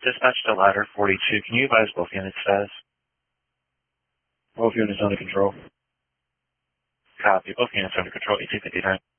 Dispatch to ladder 42. Can you advise both units status? Both units under control. Copy. Both units under control. ET 59.